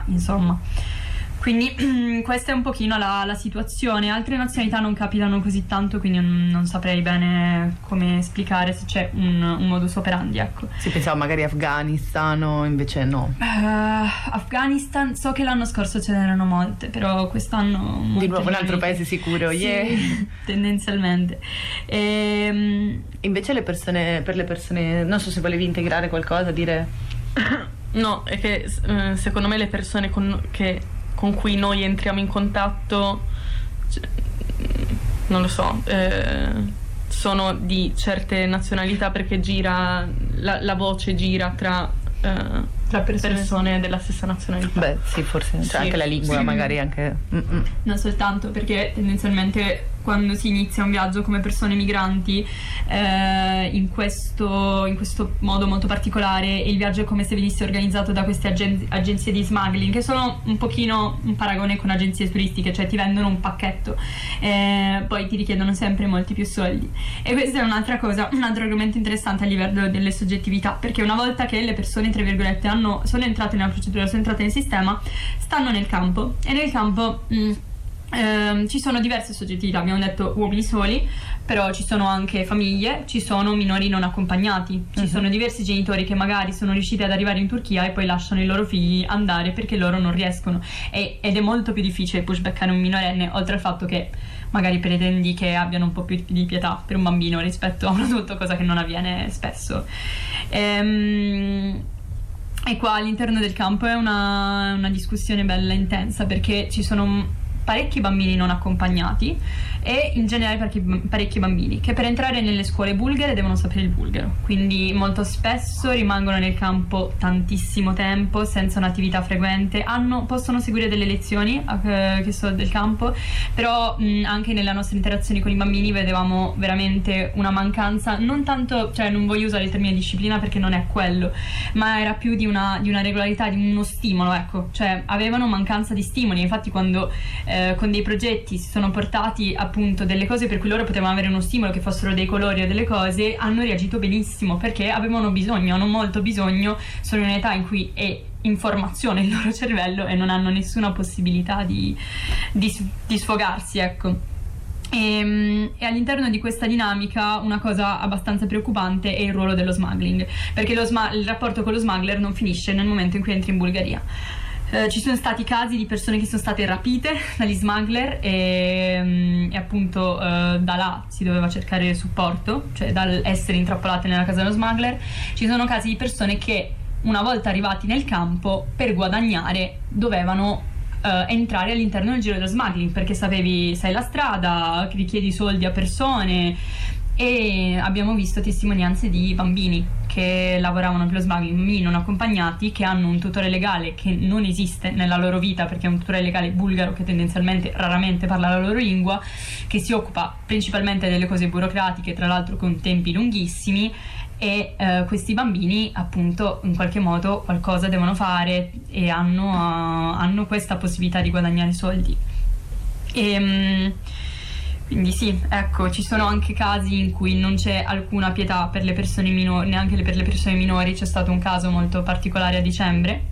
insomma. Quindi questa è un pochino la situazione. Altre nazionalità non capitano così tanto, quindi non saprei bene come spiegare se c'è un modus operandi, ecco. Si pensava magari Afghanistan, o invece no? Afghanistan, so che l'anno scorso ce n'erano molte, però quest'anno di nuovo un altro paese sicuro, sì, yeah. Tendenzialmente. Invece per le persone, non so se volevi integrare qualcosa, dire... No, è che secondo me le persone con cui noi entriamo in contatto, non lo so, sono di certe nazionalità, perché gira la voce gira tra persone della stessa nazionalità. Beh, sì, forse c'è anche la lingua, magari anche... Non soltanto, perché tendenzialmente quando si inizia un viaggio come persone migranti in questo modo molto particolare, il viaggio è come se venisse organizzato da queste agenzie di smuggling, che sono un pochino un paragone con agenzie turistiche, cioè ti vendono un pacchetto, poi ti richiedono sempre molti più soldi. E questa è un'altra cosa, un altro argomento interessante a livello delle soggettività, perché una volta che le persone, tra virgolette, sono entrate nella procedura, sono entrate nel sistema, stanno nel campo, e nel campo ci sono diverse soggettività. Abbiamo detto uomini soli, però ci sono anche famiglie, ci sono minori non accompagnati, ci sono diversi genitori che magari sono riusciti ad arrivare in Turchia e poi lasciano i loro figli andare perché loro non riescono, ed è molto più difficile pushbackare un minorenne, oltre al fatto che magari pretendi che abbiano un po' più di pietà per un bambino rispetto a un adulto, cosa che non avviene spesso. E qua all'interno del campo è una discussione bella intensa, perché ci sono parecchi bambini non accompagnati e in generale parecchi bambini che per entrare nelle scuole bulgare devono sapere il bulgaro, quindi molto spesso rimangono nel campo tantissimo tempo senza un'attività frequente. Possono seguire delle lezioni che so del campo, però anche nella nostra interazione con i bambini vedevamo veramente una mancanza, non tanto, cioè non voglio usare il termine disciplina perché non è quello, ma era più di una regolarità, di uno stimolo, ecco, cioè avevano mancanza di stimoli. Infatti quando con dei progetti si sono portati appunto delle cose per cui loro potevano avere uno stimolo, che fossero dei colori o delle cose, hanno reagito benissimo, perché hanno molto bisogno, sono in un'età in cui è in formazione il loro cervello e non hanno nessuna possibilità di sfogarsi, ecco. E all'interno di questa dinamica una cosa abbastanza preoccupante è il ruolo dello smuggling, perché il rapporto con lo smuggler non finisce nel momento in cui entri in Bulgaria. Ci sono stati casi di persone che sono state rapite dagli smuggler e appunto da là si doveva cercare supporto, cioè dall'essere intrappolate nella casa dello smuggler. Ci sono casi di persone che una volta arrivati nel campo, per guadagnare dovevano entrare all'interno del giro dello smuggling, perché sai la strada, richiedi soldi a persone. E abbiamo visto testimonianze di bambini che lavoravano per lo smuggling, bambini non accompagnati, che hanno un tutore legale che non esiste nella loro vita, perché è un tutore legale bulgaro che tendenzialmente raramente parla la loro lingua, che si occupa principalmente delle cose burocratiche, tra l'altro con tempi lunghissimi. E questi bambini appunto in qualche modo qualcosa devono fare e hanno questa possibilità di guadagnare soldi. Quindi sì, ecco, ci sono anche casi in cui non c'è alcuna pietà per le persone minori, neanche per le persone minori. C'è stato un caso molto particolare a dicembre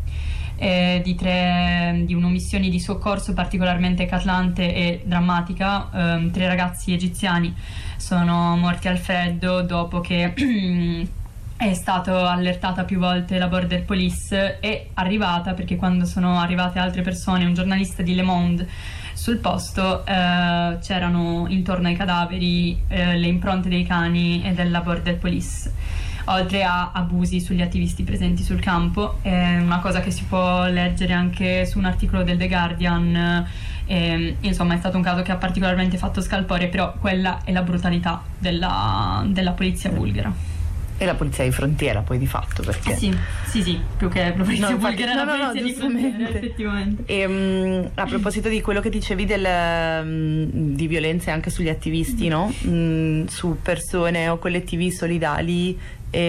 di un'omissione di soccorso particolarmente eclatante e drammatica. 3 ragazzi egiziani sono morti al freddo dopo che è stato allertata più volte la Border Police. È arrivata perché quando sono arrivate altre persone, un giornalista di Le Monde sul posto, c'erano intorno ai cadaveri le impronte dei cani e della Border Police, oltre a abusi sugli attivisti presenti sul campo. È una cosa che si può leggere anche su un articolo del The Guardian. Insomma, è stato un caso che ha particolarmente fatto scalpore, però quella è la brutalità della polizia bulgara. E la polizia di frontiera poi di fatto, perché sì, più che la polizia bulgara, la polizia di frontiera, effettivamente. E a proposito di quello che dicevi di violenze anche sugli attivisti, no? Su persone o collettivi solidali,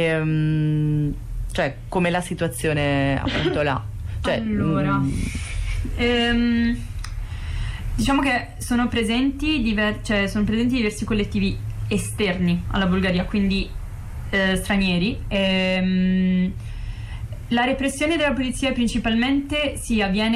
cioè come la situazione appunto là, cioè, allora diciamo che sono presenti diversi collettivi esterni alla Bulgaria, quindi stranieri. La repressione della polizia principalmente avviene